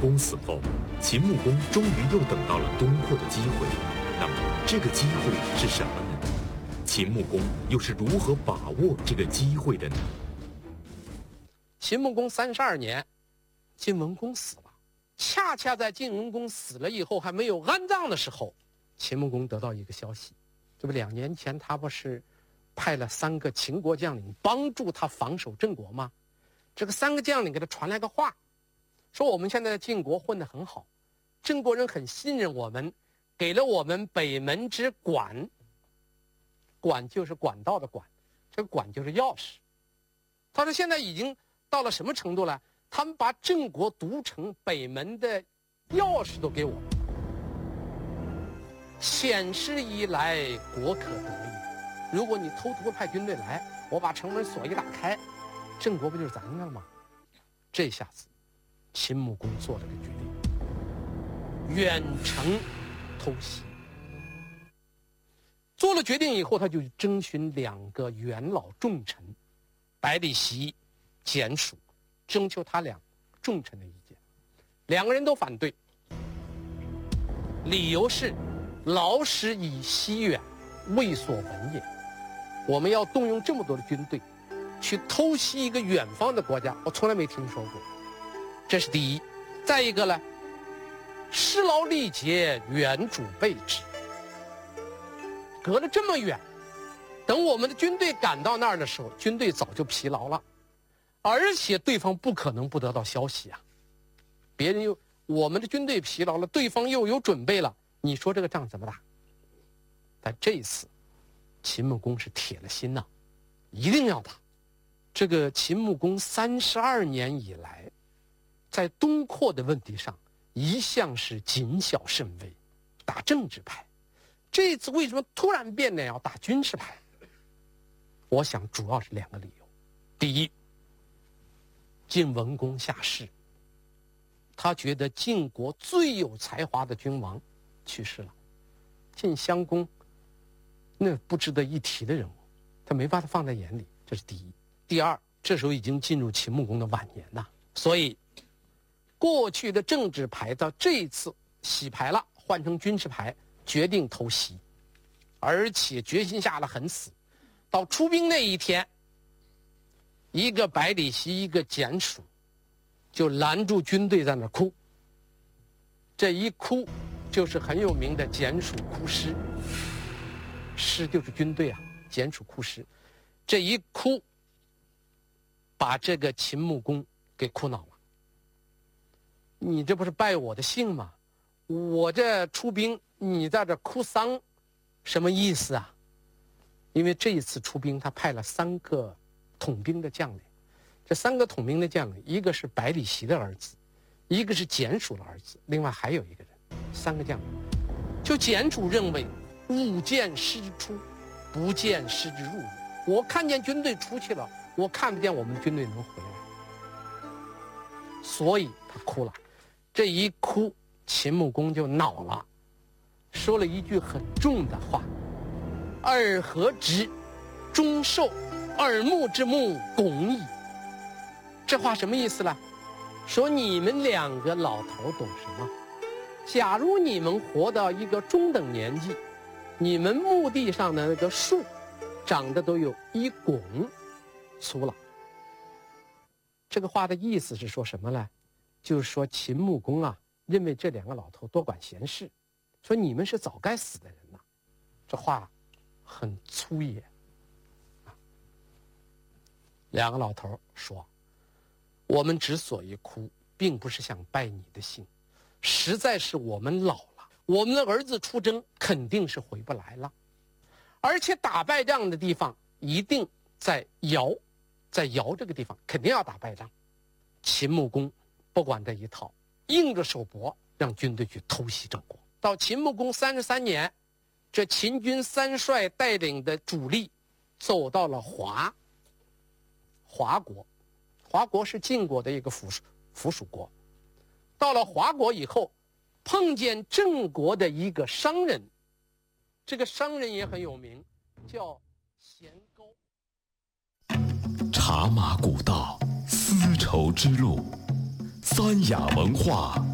公死后，秦穆公终于又等到了东扩的机会。那么，这个机会是什么呢？秦穆公又是如何把握这个机会的呢？ 秦穆公32年，晋文公死了。恰恰在晋文公死了以后，还没有安葬的时候，秦穆公得到一个消息，这不2年前他不是派了3个秦国将领帮助他防守郑国吗？这个3个将领给他传来个话，说我们现在在晋国混得很好，郑国人很信任我们，给了我们北门之管，管就是管道的管，这个管就是钥匙。他说现在已经到了什么程度了？他们把郑国都城北门的钥匙都给我们，显示以来，国可得也。如果你偷偷派军队来，我把城门锁一打开，郑国不就是咱的了吗？这下子，秦穆公做了个决定，远程偷袭。做了决定以后，他就征询2个元老重臣，百里奚、简属，征求他俩重臣的意见。2个人都反对，理由是劳师以西远，未所闻也。我们要动用这么多的军队去偷袭一个远方的国家，我从来没听说过，这是第一。再一个呢，失劳力竭，远主备之。隔了这么远，等我们的军队赶到那儿的时候，军队早就疲劳了，而且对方不可能不得到消息啊。别人又我们的军队疲劳了，对方又有准备了，你说这个仗怎么打？但这一次，秦穆公是铁了心呐，一定要打。这个秦穆公32年以来，在东扩的问题上，一向是谨小慎微，打政治牌。这一次为什么突然变得要打军事牌？我想主要是2个理由。第一，晋文公下世，他觉得晋国最有才华的君王去世了，晋襄公那不值得一提的人物，他没把他放在眼里，这是第一。第二，这时候已经进入秦穆公的晚年了，所以过去的政治牌到这一次洗牌了，换成军事牌，决定偷袭，而且决心下得很死。到出兵那一天，一个百里奚，一个简属，就拦住军队在那哭。这一哭，就是很有名的简属哭师，师就是军队啊，简属哭师。这一哭，把这个秦穆公给哭恼了。你这不是败我的兴吗？我这出兵，你在这哭丧，什么意思啊？因为这一次出兵，他派了3个统兵的将领。这3个统兵的将领，一个是百里奚的儿子，一个是简属的儿子，另外还有一个人，3个将领。就简属认为，勿见师之出，不见师之入也。我看见军队出去了，我看不见我们的军队能回来，所以他哭了。这一哭，秦穆公就恼了，说了一句很重的话：“尔何直，终寿，耳目之目，拱矣。”这话什么意思呢？说你们2个老头懂什么？假如你们活到一个中等年纪，你们墓地上的那个树长得都有1拱粗了。这个话的意思是说什么呢？就是说秦穆公啊，认为这2个老头多管闲事，说你们是早该死的人呐。这话很粗野。2个老头说，我们之所以哭，并不是想败你的兴，实在是我们老了，我们的儿子出征肯定是回不来了，而且打败仗的地方一定在尧，在尧这个地方肯定要打败仗。秦穆公不管这一套，硬着手脖让军队去偷袭郑国。到秦穆公33年，这秦军3帅带领的主力走到了华国。华国是晋国的一个附属国。到了华国以后，碰见郑国的一个商人，这个商人也很有名，叫咸高。 茶马古道，丝绸之路，三雅文化